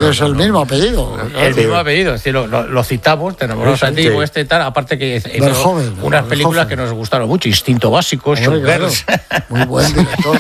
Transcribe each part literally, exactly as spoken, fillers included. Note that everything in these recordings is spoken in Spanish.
que es el mismo apellido. El sí. mismo apellido, sí, lo, lo, lo citamos, tenemos a ti, este y tal, aparte que hizo joven, unas películas joven. que nos gustaron mucho, Instinto Básico, Showgirls. Muy buen director.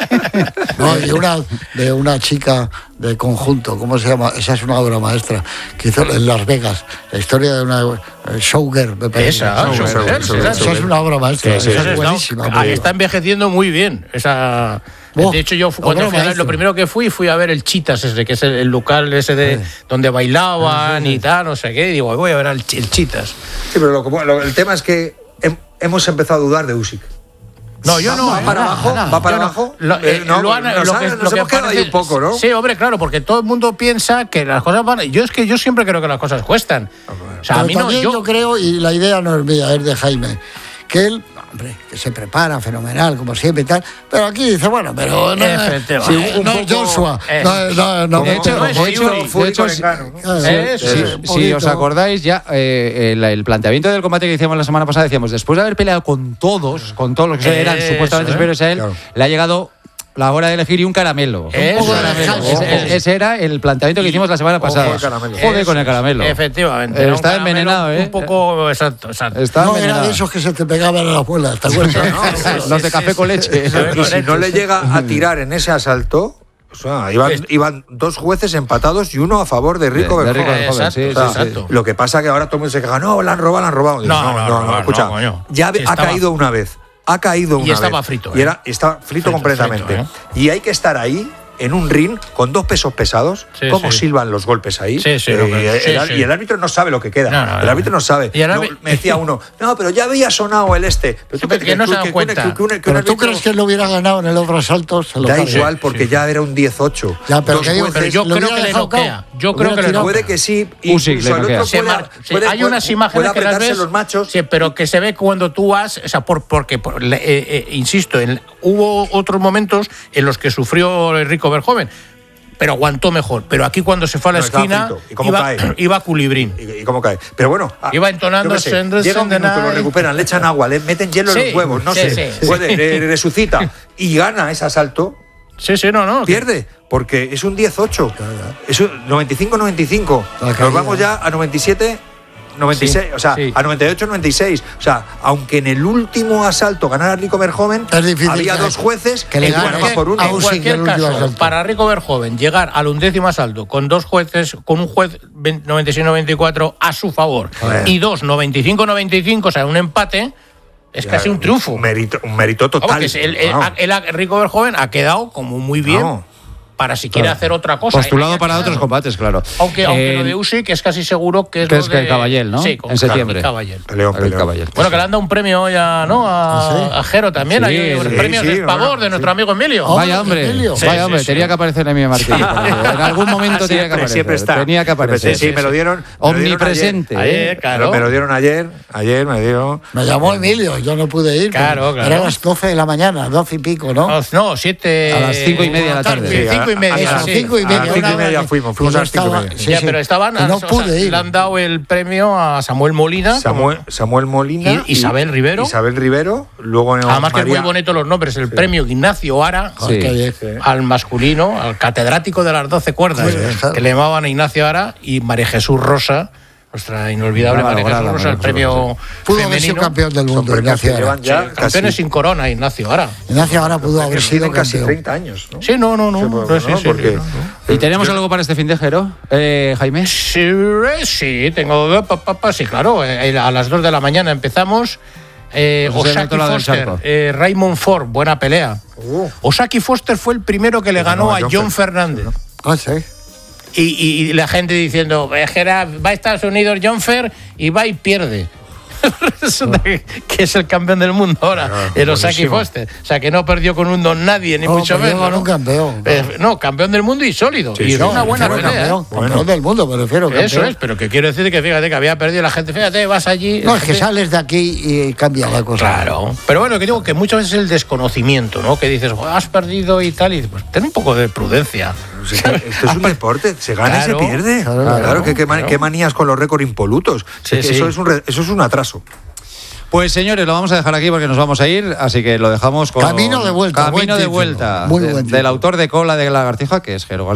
No, y una de una chica de conjunto, ¿cómo se llama? Esa es una obra maestra que hizo en Las Vegas, la historia de una showgirl, me parece. Esa, esa, showgirl, esa, esa, esa es una obra maestra, sí, sí, esa sí, es buenísima. No, está envejeciendo muy bien, esa... Oh, de hecho, yo cuando fui a ver, lo primero que fui fui a ver el Chitas, ese, que es el, el local ese de sí. donde bailaban sí, sí, sí. y tal, no sé qué, y digo, voy a ver el, el Chitas. Sí, pero lo, lo, el tema es que he, hemos empezado a dudar de Usyk. No, yo no. ¿Va para nada, abajo? nada. ¿Va para yo abajo? No. Lo, eh, no, lo, han, nos, lo que, nos lo que hemos quedado parece, ahí un poco, ¿no? Sí, hombre, claro, porque todo el mundo piensa que las cosas van... Yo es que yo siempre creo que las cosas cuestan. O sea, a mí no, yo... yo creo, y la idea no es mía, es de Jaime, que él... Hombre, que se prepara fenomenal, como siempre y tal, pero aquí dice, bueno, pero no, sí, un no poco, Joshua, eh, no, no, no, de hecho, no, de hecho, de hecho si, eh, si, si os acordáis ya, eh, el, el planteamiento del combate que hicimos la semana pasada, decíamos, después de haber peleado con todos, con todos los que eh, eran supuestamente superiores a él, claro. le ha llegado la hora de elegir y un caramelo. Eso, un caramelo. Ese, ese era el planteamiento que hicimos la semana pasada. Joder con el caramelo. Efectivamente. Eh, está envenenado, ¿eh? Un poco, exacto, exacto. Está no envenenado. Era de esos que se te pegaban a la abuela, ¿te acuerdas? no, los de café con leche. Y si no le llega a tirar en ese asalto... O sea, iban, iban dos jueces empatados y uno a favor de Rico Verhoeven. Exacto, sí, o sea, exacto. Lo que pasa que ahora todo el mundo se queja, no, la han robado, la han robado. No, no, no, no, no, no escucha, no, ya sí, ha estaba... caído una vez. Ha caído una y estaba vez. frito. ¿eh? Y era, estaba frito, frito completamente. Frito, ¿eh? Y hay que estar ahí, en un ring, con dos pesos pesados. Sí, ¿Cómo sí. silban los golpes ahí? Sí, sí, eh, sí, el, sí. Y el árbitro no sabe lo que queda. No, no, el árbitro no sabe. Y no, me decía uno, no, pero ya había sonado el este. Pero tú, sí, que no se dan cuenta. Que, que, que, que pero tú crees que él lo hubiera ganado en el otro asalto. Se lo da carga. igual, porque sí. ya era un diez ocho. Ya, pero, que jueces, pero yo creo que le noquea. Yo creo que le puede que sí. Usyk le noquea. Puede, hay unas imágenes que las ves, los machos. Sí, pero que se ve cuando tú has, o sea, por, porque, por, eh, eh, insisto, en, hubo otros momentos en los que sufrió Rico Verhoeven, pero aguantó mejor. Pero aquí cuando se fue a la no, esquina, ¿Y cómo iba, cae? iba culibrín. ¿Y, y cómo cae? Pero bueno, iba entonando. Sé, llega un minuto, lo recuperan, le echan agua, le meten hielo sí, en los huevos, no sí, sé, sí, puede, sí. resucita y gana ese asalto. Sí, sí, no, no. Pierde, porque es un diez ocho. Es un noventa y cinco noventa y cinco. Nos vamos ya a noventa y siete noventa y seis, sí, o sea, sí. a noventa y ocho noventa y seis. O sea, aunque en el último asalto ganara Rico Verhoeven, había dos jueces que le ganan por uno. En cualquier caso, asalto. Para Rico Verhoven llegar al undécimo asalto con dos jueces, con un juez noventa y seis noventa y cuatro a su favor bueno. y dos noventa y cinco noventa y cinco, o sea, un empate. Es ya, casi un triunfo. Un mérito, un mérito total. Vamos, que el, el, no. el, el, Rico Verhoven ha quedado como muy bien. No. Para si quiere claro. hacer otra cosa. Postulado eh, para otros combates, claro. Aunque, eh, aunque lo de Usyk es casi seguro que es que lo es de... que Caballel, ¿no? Sí, con en septiembre. Caballel. Peleón, peleón. Caballel. Bueno, que le han dado un premio ya, ¿no? A, ¿Sí? a Jero también. Sí, Hay sí, un premio sí, de Spavor bueno, de nuestro sí. amigo Emilio. Oh, vaya hombre, Emilio. Sí, vaya hombre, sí, tenía sí. que aparecer Emilio Martínez. En algún momento tenía que aparecer. Siempre está. Tenía que aparecer. Sí, sí, me lo dieron. Omnipresente. Ayer, claro. Me lo dieron ayer. Ayer me dio. Me llamó Emilio, yo no pude ir. Claro, claro. Era a las doce de la mañana, doce y pico, ¿no? No, siete. A las cinco y media de la tarde. Cinco y media. Cinco y media. Ya fuimos, fuimos a las cinco y media. Sí, ya, sí. Pero estaban, no pude o sea, ir. Le han dado el premio a Samuel Molina. Samuel, Samuel Molina. Y Isabel Rivero. Isabel Rivero. Luego Además María... que es muy bonito los nombres. El sí. premio Ignacio Ara, sí. sí. al masculino, al catedrático de las doce cuerdas, sí, sí. que le llamaban Ignacio Ara, y María Jesús Rosa, nuestra inolvidable María Jesús Rosa, el premio pudo haber sido campeón del mundo, Ignacio Ara. Sí, campeones sin corona, Ignacio Ara. Ignacio Ara pudo haber sido casi treinta años, ¿no? Sí, no, no, no. Sí, no, sí, no sí, porque... sí, no. ¿Y tenemos algo para este fin de Jero, eh, Jaime? Sí, sí, tengo... Sí, claro, a las dos de la mañana empezamos... Eh, pues Osaki Foster, eh, Raymond Ford, buena pelea. Uh. Osaki Foster fue el primero que le ganó a John, John Fernández. Ah, sí. Y, y, y la gente diciendo, va a Estados Unidos John Fer y va y pierde. Resulta que, que es el campeón del mundo ahora, claro, el Osaki Foster. O sea, que no perdió con un don nadie, ni no, mucho menos. No, ¿no? un campeón. Eh, no, campeón del mundo y sólido. Sí, y sí, es no, una buena pelea. Campeón, bueno. campeón del mundo, me refiero. Campeón. Eso es, pero que quiero decir que fíjate que había perdido la gente. Fíjate, vas allí. No, es gente... que sales de aquí y cambia la cosa. Claro. Pero bueno, que digo que muchas veces el desconocimiento, ¿no? Que dices, oh, has perdido y tal, y pues ten un poco de prudencia. Esto es un deporte, se gana claro, y se pierde. Claro, claro, claro que qué, man, qué manías con los récords impolutos. Sí, sí. Eso, es un, eso es un atraso. Pues señores, lo vamos a dejar aquí porque nos vamos a ir, así que lo dejamos con... Camino de vuelta. Camino de vuelta. Muy de, buen del autor de Cola de Lagartija, que es Jero García.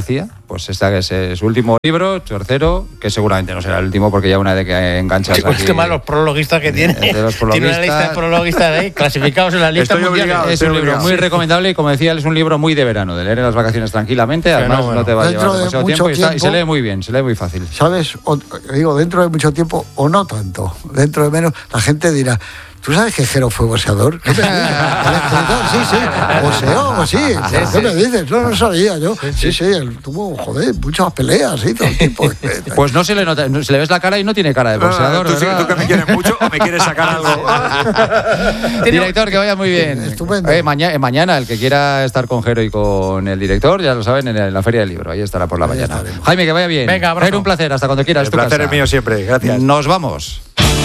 pues este es, es su último libro, tercero, que seguramente no será el último porque ya una vez que enganchas sí, pues aquí, qué malos prologuistas que tiene. De los tiene una lista de prologuistas ahí, clasificados en la lista Estoy mundial. obligado, es un libro obligado. muy recomendable y, como decía, es un libro muy de verano, de leer en las vacaciones tranquilamente. Además, no, bueno. no te va a Dentro llevar de demasiado mucho tiempo, y, está- y tiempo- se lee muy bien, se lee muy fácil. ¿Sabes? O, digo, dentro de mucho tiempo, o no tanto, dentro de menos, la gente dirá, ¿tú sabes que Jero fue boxeador? ¿Qué me dices? El escritor, sí, sí, boxeó, sí, ¿qué me dices? No, no sabía yo. Sí, sí, él tuvo, joder, muchas peleas, sí, todo el tiempo. Pues no se le nota, no- se le ves la cara y no tiene cara de boxeador, ¿Tú, sí- ¿verdad? tú que me quieres mucho o me quieres sacar algo? Director, que vaya muy bien. Estupendo. Eh, maña- eh, mañana, el que quiera estar con Jero y con el director, ya lo saben, en, en la Feria del Libro. Ahí estará por la Ahí mañana. estaremos. Jaime, que vaya bien. Venga, abrazo. Jero, un placer. Hasta cuando quieras. El tu placer casa. es mío siempre, gracias. Nos vamos.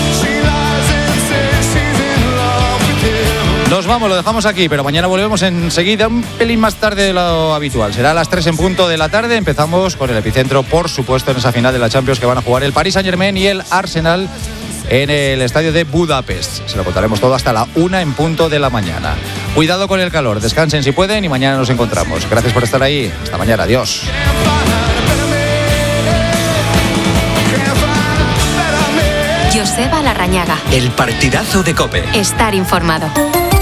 Nos vamos, lo dejamos aquí, pero mañana volvemos enseguida, un pelín más tarde de lo habitual. Será a las tres en punto de la tarde. Empezamos con el epicentro, por supuesto, en esa final de la Champions que van a jugar el Paris Saint-Germain y el Arsenal en el estadio de Budapest. Se lo contaremos todo hasta la una en punto de la mañana. Cuidado con el calor, descansen si pueden y mañana nos encontramos. Gracias por estar ahí. Hasta mañana, adiós. Joseba Larrañaga. El partidazo de COPE. Estar informado.